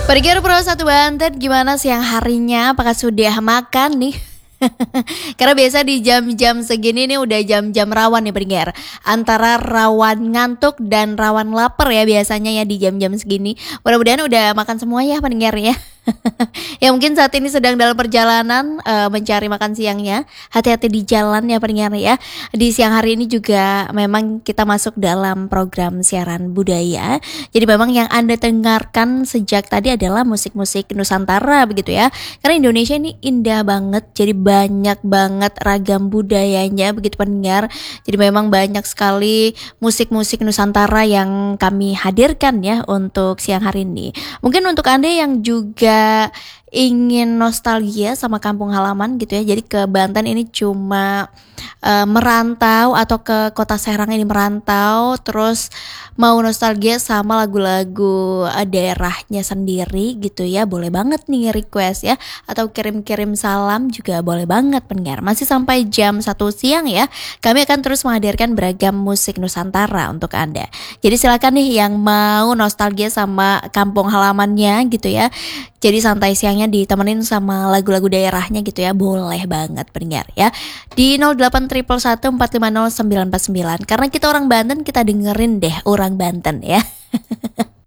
Pergi Pro Satu Banten, gimana siang harinya? Apakah sudah makan nih? Karena biasa di jam-jam segini nih udah jam-jam rawan nih pendengar. Antara rawan ngantuk dan rawan lapar ya biasanya ya di jam-jam segini. Mudah-mudahan udah makan semua ya pendengar ya. Ya mungkin saat ini sedang dalam perjalanan mencari makan siangnya. Hati-hati di jalan ya pendengar ya. Di siang hari ini juga memang kita masuk dalam program siaran budaya. Jadi memang yang Anda dengarkan sejak tadi adalah musik-musik Nusantara begitu ya. Karena Indonesia ini indah banget. Jadi banyak banget ragam budayanya begitu pendengar. Jadi memang banyak sekali musik-musik Nusantara yang kami hadirkan ya untuk siang hari ini. Mungkin untuk Anda yang juga ingin nostalgia sama kampung halaman gitu ya. Jadi ke Banten ini cuma merantau atau ke kota Serang ini merantau, terus mau nostalgia sama lagu-lagu daerahnya sendiri gitu ya, boleh banget nih request ya, atau kirim-kirim salam juga boleh banget pendengar. Masih sampai jam 1 siang ya, kami akan terus menghadirkan beragam musik Nusantara untuk Anda. Jadi silakan nih yang mau nostalgia sama kampung halamannya gitu ya, jadi santai siangnya ditemenin sama lagu-lagu daerahnya gitu ya, boleh banget pendengar ya. Di 08111450949, karena kita orang Banten, kita dengerin deh orang Banten ya.